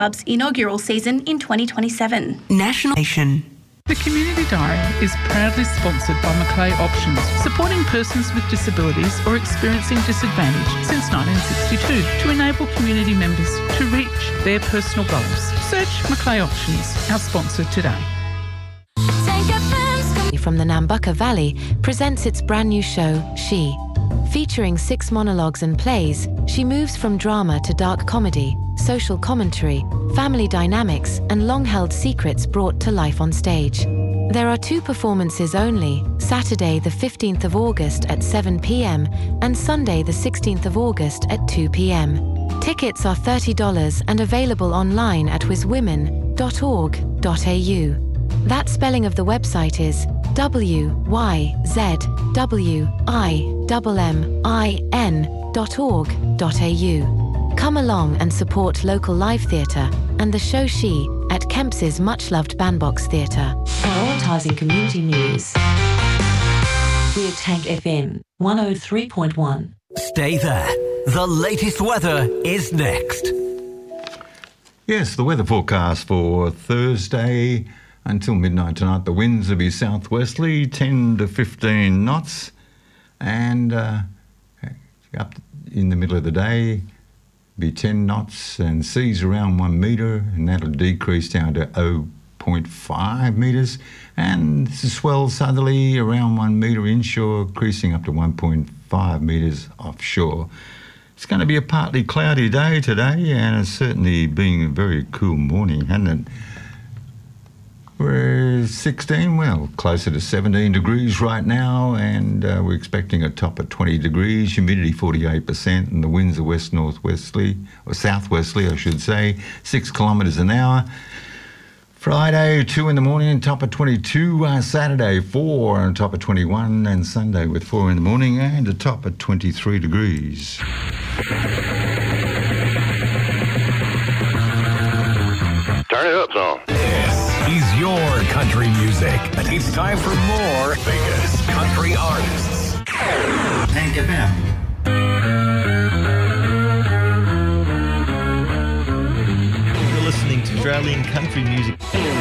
Club's inaugural season in 2027. National Nation. The Community Diary is proudly sponsored by Macleay Options, supporting persons with disabilities or experiencing disadvantage since 1962 to enable community members to reach their personal goals. Search Macleay Options, our sponsor today. From the Nambucca Valley presents its brand new show, She. Featuring 6 monologues and plays, she moves from drama to dark comedy, social commentary, family dynamics, and long-held secrets brought to life on stage. There are 2 performances only, Saturday the 15th of August at 7 p.m. and Sunday the 16th of August at 2 p.m. Tickets are $30 and available online at wizwomen.org.au. That spelling of the website is wyzwmmin.org.au. Come along and support local live theatre and the show She at Kemps's much-loved Bandbox Theatre. Prioritising community news. We're Tank FM 103.1. Stay there. The latest weather is next. Yes, the weather forecast for Thursday until midnight tonight. The winds will be southwesterly, 10 to 15 knots, and up in the middle of the day, be 10 knots, and seas around 1 metre, and that'll decrease down to 0.5 metres, and swell southerly around 1 metre inshore, creasing up to 1.5 metres offshore. It's going to be a partly cloudy day today, and it's certainly been a very cool morning, hasn't it? We're 16, well, closer to 17 degrees right now, and we're expecting a top of 20 degrees, humidity 48%, and the winds are west-northwesterly, or southwesterly, I should say, 6 kilometres an hour. Friday, 2 in the morning, top of 22. Saturday, 4 on top of 21, and Sunday with 4 in the morning, and a top of 23 degrees. Turn it up, song. He's your country music. And it's time for more biggest country artists. Tank FM. You're listening to Australian country music.